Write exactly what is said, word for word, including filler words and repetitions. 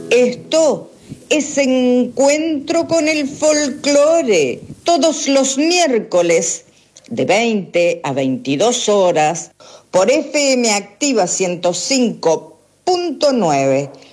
Esto es Encuentro con el Folclore, todos los miércoles de veinte a veintidós horas por F M Activa ciento cinco punto nueve,